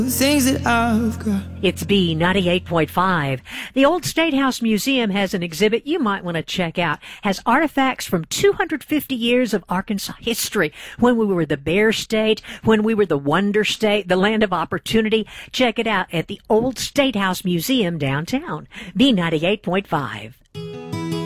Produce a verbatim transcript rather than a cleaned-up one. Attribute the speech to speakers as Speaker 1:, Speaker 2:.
Speaker 1: Things that I've got.
Speaker 2: It's B ninety-eight point five. The Old State House Museum has an exhibit you might want to check out. Has artifacts from two hundred fifty years of Arkansas history. When we were the Bear State, when we were the Wonder State, the land of opportunity. Check it out at the Old State House Museum downtown. B ninety-eight point five.